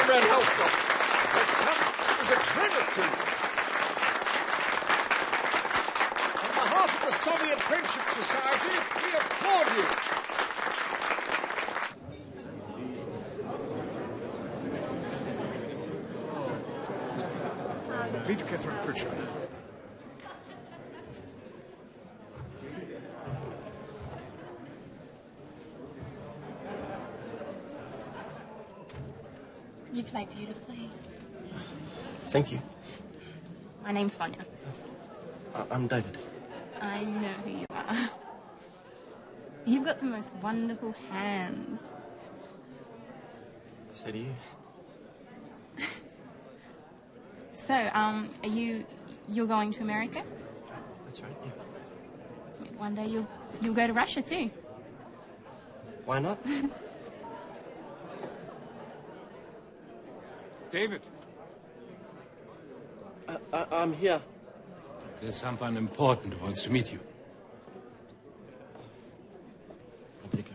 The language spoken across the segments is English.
Comrade Helfgott, your son is a credit to you. On behalf of the Soviet Friendship Society, we applaud you. Meet Catherine Pritchard. You play beautifully. Thank you. My name's Sonia. I'm David. I know who you are. You've got the most wonderful hands. So do you. So, you're going to America? That's right, yeah. One day you'll go to Russia too. Why not? David. I'm here. There's someone important who wants to meet you. I better go.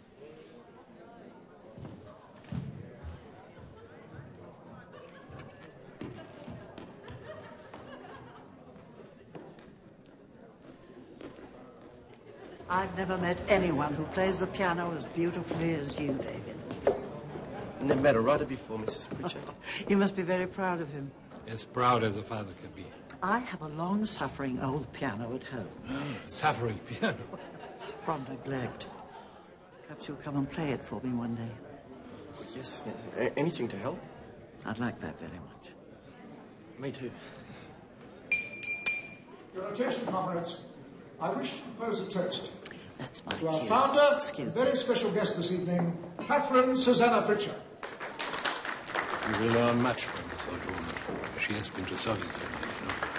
I've never met anyone who plays the piano as beautifully as you, David. Never met a writer before, Mrs. Pritchard. You must be very proud of him. As proud as a father can be. I have a long-suffering old piano at home. Suffering piano. From neglect. Perhaps you'll come and play it for me one day. Yes, anything to help. I'd like that very much. Me too. Your attention, comrades. I wish to propose a toast. That's my To our cue. founder, Excuse and very special guest this evening, Catherine Susanna Pritchard. You will learn much from this old woman. She has been to Soviet Germany.